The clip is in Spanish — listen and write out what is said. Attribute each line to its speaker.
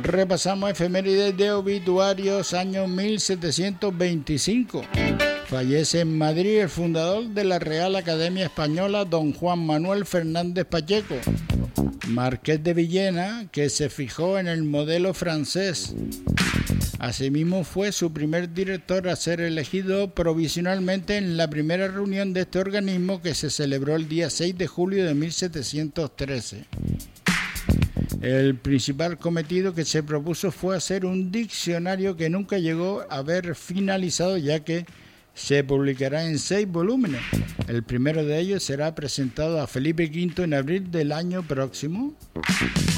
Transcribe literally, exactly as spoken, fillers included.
Speaker 1: Repasamos efemérides de obituarios, año mil setecientos veinticinco. Fallece en Madrid el fundador de la Real Academia Española, don Juan Manuel Fernández Pacheco, marqués de Villena, que se fijó en el modelo francés. Asimismo, fue su primer director a ser elegido provisionalmente en la primera reunión de este organismo, que se celebró el día seis de julio de mil setecientos trece. El principal cometido que se propuso fue hacer un diccionario que nunca llegó a ver finalizado, ya que se publicará en seis volúmenes. El primero de ellos será presentado a Felipe quinto en abril del año próximo.